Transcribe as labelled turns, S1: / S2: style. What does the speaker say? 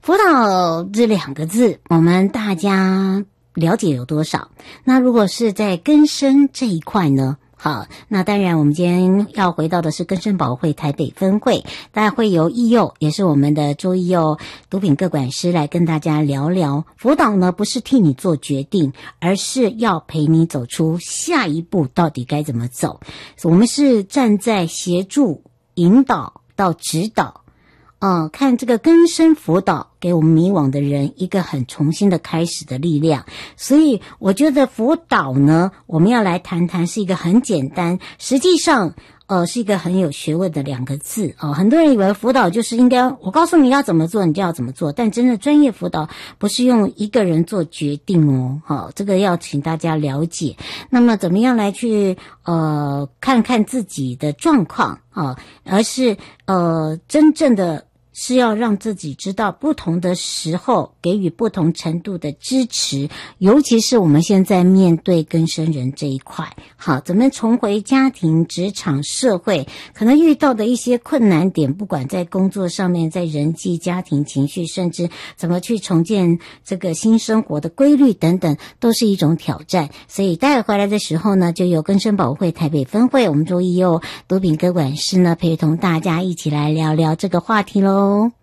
S1: 辅导这两个字，我们大家了解有多少？那如果是在更生这一块呢？好，那当然我们今天要回到的是更生保会台北分会，大家会由义佑，也是我们的周义佑毒品个管师来跟大家聊聊辅导呢，不是替你做决定，而是要陪你走出下一步到底该怎么走。我们是站在协助、引导到指导，看这个更生辅导给我们迷惘的人一个很重新的开始的力量。所以我觉得辅导呢，我们要来谈谈是一个很简单，实际上是一个很有学问的两个字很多人以为辅导就是应该我告诉你要怎么做你就要怎么做，但真的专业辅导不是用一个人做决定这个要请大家了解。那么怎么样来去看看自己的状况而是真正的是要让自己知道不同的时候给予不同程度的支持，尤其是我们现在面对更生人这一块，好，怎么重回家庭、职场、社会可能遇到的一些困难点，不管在工作上面，在人际、家庭、情绪，甚至怎么去重建这个新生活的规律等等，都是一种挑战。所以待会回来的时候呢，就由更生保会台北分会我们周义佑毒品个管师呢陪同大家一起来聊聊这个话题咯。